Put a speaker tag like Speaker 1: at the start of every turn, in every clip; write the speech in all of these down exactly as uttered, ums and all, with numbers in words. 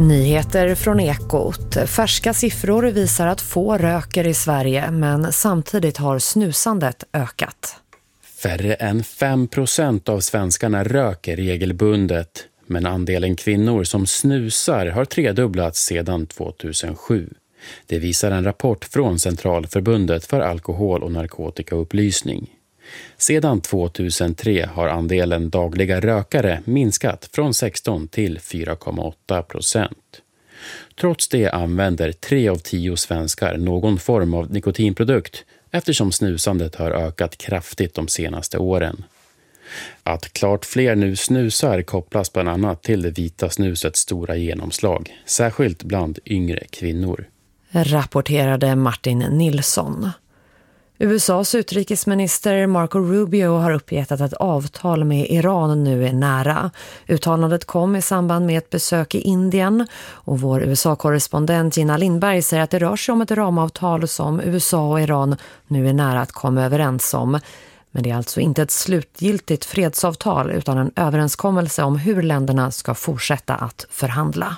Speaker 1: Nyheter från Ekot. Färska siffror visar att få röker i Sverige, men samtidigt har snusandet ökat.
Speaker 2: Färre än fem procent av svenskarna röker regelbundet, men andelen kvinnor som snusar har tredubblats sedan två tusen sju. Det visar en rapport från Centralförbundet för alkohol- och narkotikaupplysning. Sedan två tusen tre har andelen dagliga rökare minskat från sexton till fyra komma åtta procent. Trots det använder tre av tio svenskar någon form av nikotinprodukt eftersom snusandet har ökat kraftigt de senaste åren. Att klart fler nu snusar kopplas bland annat till det vita snusets stora genomslag, särskilt bland yngre kvinnor.
Speaker 1: Rapporterade Martin Nilsson. U S A:s utrikesminister Marco Rubio har uppgett att ett avtal med Iran nu är nära. Uttalandet kom i samband med ett besök i Indien och vår U S A-korrespondent Gina Lindberg säger att det rör sig om ett ramavtal som U S A och Iran nu är nära att komma överens om. Men det är alltså inte ett slutgiltigt fredsavtal utan en överenskommelse om hur länderna ska fortsätta att förhandla.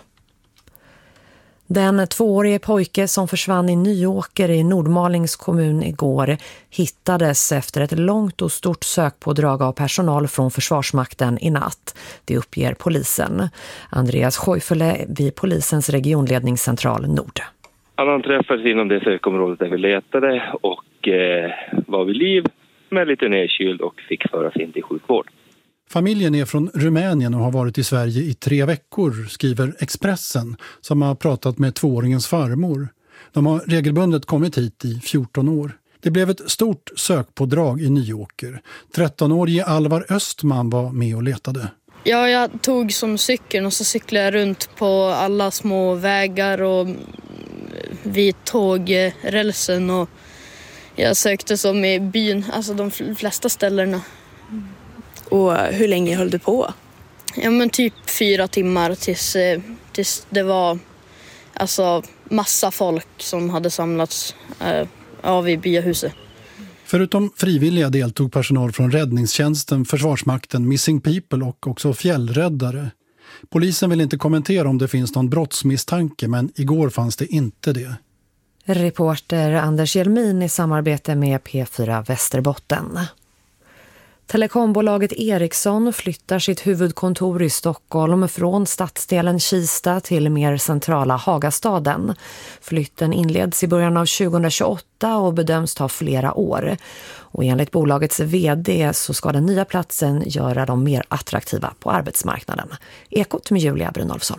Speaker 1: Den tvåårige pojke som försvann i Nyåker i Nordmalings kommun igår hittades efter ett långt och stort sökpådrag av personal från Försvarsmakten i natt. Det uppger polisen. Andreas Sjöfele vid polisens regionledningscentral Nord.
Speaker 3: Han träffades inom det sökområdet där vi letade och eh, var vid liv med lite nedkyld och fick föras in till sjukvård.
Speaker 4: Familjen är från Rumänien och har varit i Sverige i tre veckor, skriver Expressen, som har pratat med tvååringens farmor. De har regelbundet kommit hit i fjorton år. Det blev ett stort sökpådrag i Nyåker. trettonårige Alvar Östman var med och letade.
Speaker 5: Ja, jag tog som cykeln och så cyklade jag runt på alla små vägar och vid tågrälsen och jag sökte som i byn, alltså de flesta ställena.
Speaker 6: Och hur länge höll du på?
Speaker 5: Ja, men typ fyra timmar tills, tills det var alltså massa folk som hade samlats eh, av i byahuset.
Speaker 4: Förutom frivilliga deltog personal från räddningstjänsten, Försvarsmakten, Missing People och också fjällräddare. Polisen vill inte kommentera om det finns någon brottsmisstanke, men igår fanns det inte det.
Speaker 1: Reporter Anders Hjelmin i samarbete med P fyra Västerbotten. Telekombolaget Ericsson flyttar sitt huvudkontor i Stockholm från stadsdelen Kista till mer centrala Hagastaden. Flytten inleds i början av tjugohundratjugoåtta och bedöms ta flera år. Och enligt bolagets vd så ska den nya platsen göra dem mer attraktiva på arbetsmarknaden. Ekot med Julia Brynolfsson.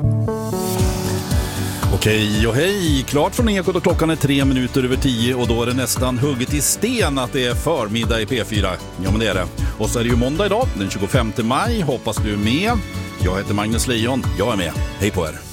Speaker 7: Okej och hej, klart från Ekot och klockan är tre minuter över tio och då är det nästan hugget i sten att det är förmiddag i P fyra. Ja men det är det. Och så är det ju måndag idag, den tjugofemte maj, hoppas du är med. Jag heter Magnus Lejon, jag är med. Hej på er.